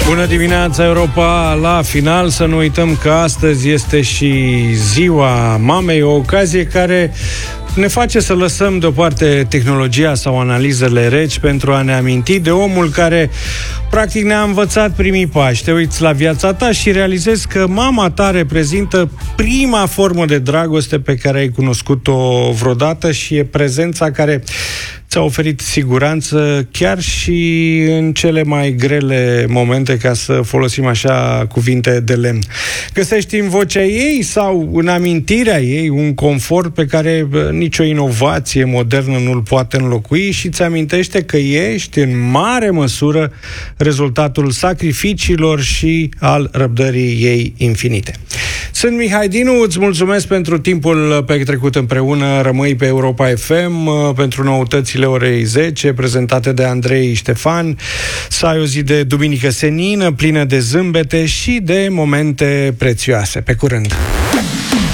Bună dimineața, Europa! La final, să nu uităm că astăzi este și ziua mamei, o ocazie care ne face să lăsăm deoparte tehnologia sau analizele reci pentru a ne aminti de omul care practic ne-a învățat primii pași. Te uiți la viața ta și realizezi că mama ta reprezintă prima formă de dragoste pe care ai cunoscut-o vreodată și e prezența care ți-a oferit siguranță chiar și în cele mai grele momente, ca să folosim așa cuvinte de lemn. Găsești în vocea ei sau în amintirea ei un confort pe care nicio inovație modernă nu-l poate înlocui și îți amintește că ești în mare măsură rezultatul sacrificiilor și al răbdării ei infinite. Sunt Mihai Dinu, îți mulțumesc pentru timpul petrecut împreună. Rămâi pe Europa FM pentru noutățile orei 10, prezentate de Andrei Ștefan. Să ai o zi de duminică senină, plină de zâmbete și de momente prețioase. Pe curând!